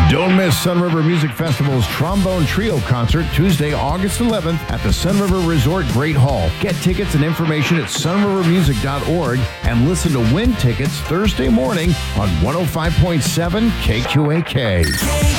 Don't miss Sunriver Music Festival's Trombone Trio concert Tuesday, August 11th at the Sunriver Resort Great Hall. Get tickets and information at sunrivermusic.org and listen to Win Tickets Thursday morning on 105.7 KQAK.